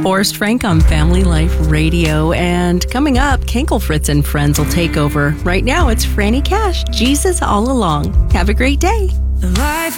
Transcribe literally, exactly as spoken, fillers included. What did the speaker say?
Forrest Frank on Family Life Radio. And coming up, Kankle Fritz and Friends will take over. Right now, it's Franny Cash, Jesus All Along. Have a great day. Life